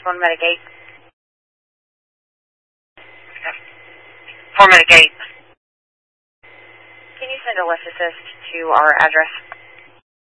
1 Medigate. 4 Medigate. Can you send a lift assist to our address?